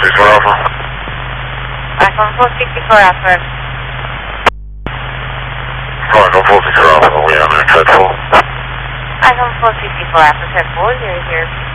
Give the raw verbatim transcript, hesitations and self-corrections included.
sixty-four Alpha. iPhone four sixty-four Alpha. iPhone four sixty-four Alpha, we on there, Ted full. iPhone four sixty-four Alpha, Ted full, you're here.